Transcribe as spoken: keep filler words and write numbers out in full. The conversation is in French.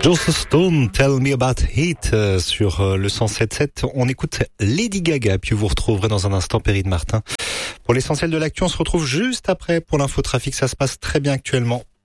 Joss Stone, Tell Me About It euh, sur euh, le cent sept sept. On écoute Lady Gaga, puis vous retrouverez dans un instant Perrine Martin. Pour l'essentiel de l'actu, on se retrouve juste après pour l'infotrafic. Ça se passe très bien actuellement.